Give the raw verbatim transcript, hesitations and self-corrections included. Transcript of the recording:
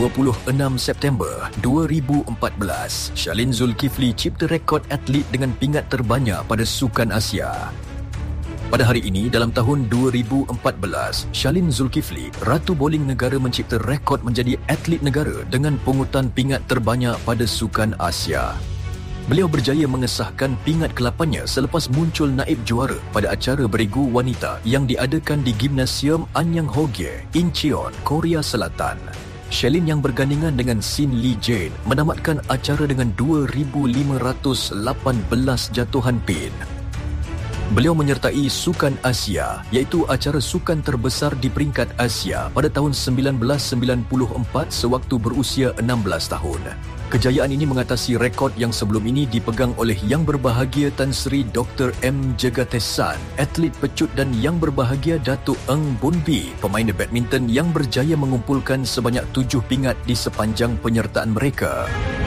dua puluh enam September dua ribu empat belas, Shalin Zulkifli cipta rekod atlet dengan pingat terbanyak pada Sukan Asia. Pada hari ini, dalam tahun dua ribu empat belas, Shalin Zulkifli, Ratu Bowling Negara, mencipta rekod menjadi atlet negara dengan pungutan pingat terbanyak pada Sukan Asia. Beliau berjaya mengesahkan pingat kelapannya selepas muncul naib juara pada acara beregu wanita yang diadakan di Gimnasium Anyang Hogye, Incheon, Korea Selatan. Shalin yang bergandingan dengan Sin Lee Jane menamatkan acara dengan dua ribu lima ratus lapan belas jatuhan pin. Beliau menyertai Sukan Asia, iaitu acara sukan terbesar di peringkat Asia pada tahun sembilan belas sembilan puluh empat sewaktu berusia enam belas tahun. Kejayaan ini mengatasi rekod yang sebelum ini dipegang oleh Yang Berbahagia Tan Sri Doktor M. Jagatesan, atlet pecut, dan Yang Berbahagia Datuk Eng Boon Bee, pemain badminton yang berjaya mengumpulkan sebanyak tujuh pingat di sepanjang penyertaan mereka.